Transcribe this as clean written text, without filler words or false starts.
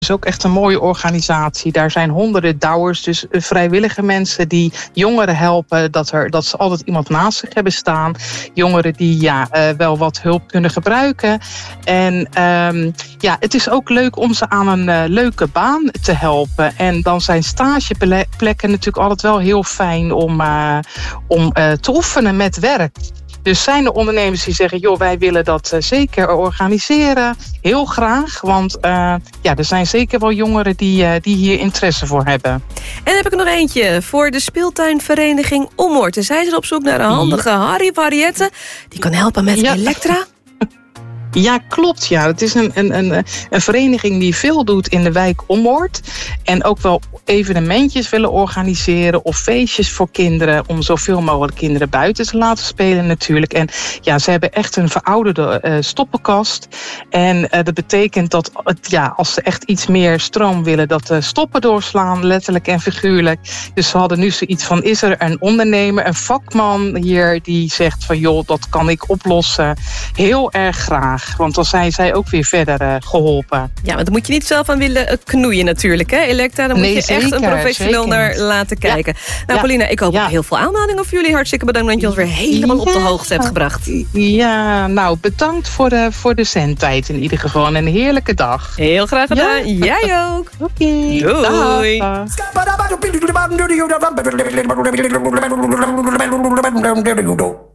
is ook echt een mooie organisatie. Daar zijn honderden douwers, dus vrijwillige mensen die jongeren helpen, dat ze altijd iemand naast zich hebben staan. Jongeren die wel wat hulp kunnen gebruiken. En het is ook leuk om ze aan een leuke baan te helpen. En dan zijn stageplekken natuurlijk altijd wel heel fijn om te oefenen met werk. Dus zijn er ondernemers die zeggen, joh, wij willen dat zeker organiseren. Heel graag, want er zijn zeker wel jongeren die hier interesse voor hebben. En dan heb ik er nog eentje voor de speeltuinvereniging Ommoord. En zij zijn op zoek naar een handige Harry Variette. Die kan helpen met Elektra. Ja, klopt. Ja. Het is een vereniging die veel doet in de wijk Ommoord. En ook wel evenementjes willen organiseren of feestjes voor kinderen, om zoveel mogelijk kinderen buiten te laten spelen natuurlijk. En ja, ze hebben echt een verouderde stoppenkast. En dat betekent dat als ze echt iets meer stroom willen, dat de stoppen doorslaan, letterlijk en figuurlijk. Dus ze hadden nu zoiets van, is er een ondernemer, een vakman hier die zegt van, joh, dat kan ik oplossen. Heel erg graag. Want dan zijn zij ook weer verder geholpen. Ja, maar dan moet je niet zelf aan willen knoeien natuurlijk, hè, Elektra? Dan moet je echt een professioneel naar laten kijken. Nou, Paulina, ik hoop op heel veel aanmeldingen voor jullie. Hartstikke bedankt dat je ons weer helemaal op de hoogte hebt gebracht. Ja, nou, bedankt voor de zendtijd in ieder geval. En een heerlijke dag. Heel graag gedaan. Ja? Jij ook. Oké. Doei.